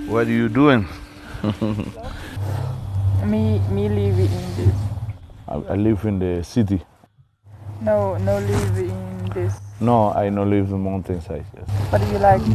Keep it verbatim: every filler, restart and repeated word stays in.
What are you doing? Me, me live in this. I, I live in the city. No, no live in this. No, I no live in the mountainside. Yes. But you like